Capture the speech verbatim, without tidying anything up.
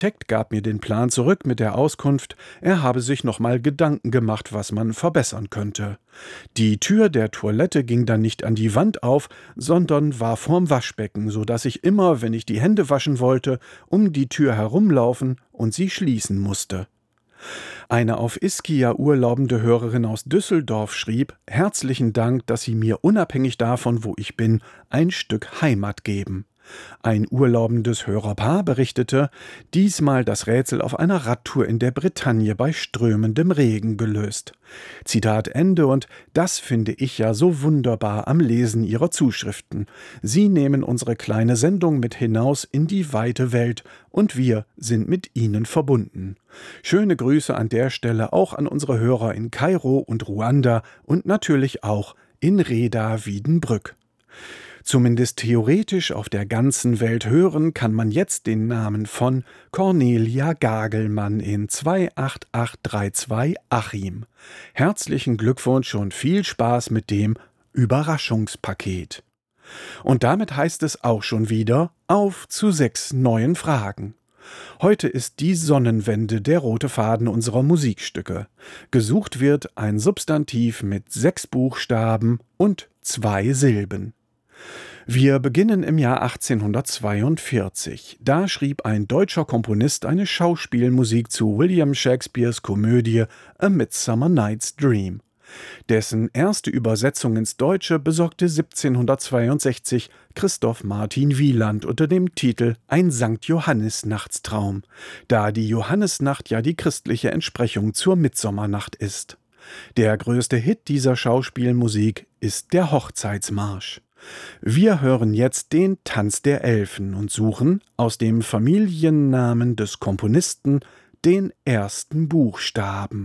Architekt gab mir den Plan zurück mit der Auskunft, er habe sich noch mal Gedanken gemacht, was man verbessern könnte. Die Tür der Toilette ging dann nicht an die Wand auf, sondern war vorm Waschbecken, so dass ich immer, wenn ich die Hände waschen wollte, um die Tür herumlaufen und sie schließen musste. Eine auf Ischia urlaubende Hörerin aus Düsseldorf schrieb: Herzlichen Dank, dass Sie mir unabhängig davon, wo ich bin, ein Stück Heimat geben. Ein urlaubendes Hörerpaar berichtete, diesmal das Rätsel auf einer Radtour in der Bretagne bei strömendem Regen gelöst. Zitat Ende. Und das finde ich ja so wunderbar am Lesen Ihrer Zuschriften. Sie nehmen unsere kleine Sendung mit hinaus in die weite Welt und wir sind mit Ihnen verbunden. Schöne Grüße an der Stelle auch an unsere Hörer in Kairo und Ruanda und natürlich auch in Reda-Wiedenbrück. Zumindest theoretisch auf der ganzen Welt hören kann man jetzt den Namen von Cornelia Gagelmann in zwei acht acht drei zwei Achim. Herzlichen Glückwunsch und viel Spaß mit dem Überraschungspaket. Und damit heißt es auch schon wieder auf zu sechs neuen Fragen. Heute ist die Sonnenwende der rote Faden unserer Musikstücke. Gesucht wird ein Substantiv mit sechs Buchstaben und zwei Silben. Wir beginnen im Jahr achtzehnhundertzweiundvierzig. Da schrieb ein deutscher Komponist eine Schauspielmusik zu William Shakespeares Komödie A Midsummer Night's Dream. Dessen erste Übersetzung ins Deutsche besorgte siebzehnhundertzweiundsechzig Christoph Martin Wieland unter dem Titel Ein Sankt Johannis-Nachtstraum, da die Johannisnacht ja die christliche Entsprechung zur Mitsommernacht ist. Der größte Hit dieser Schauspielmusik ist der Hochzeitsmarsch. Wir hören jetzt den Tanz der Elfen und suchen aus dem Familiennamen des Komponisten den ersten Buchstaben.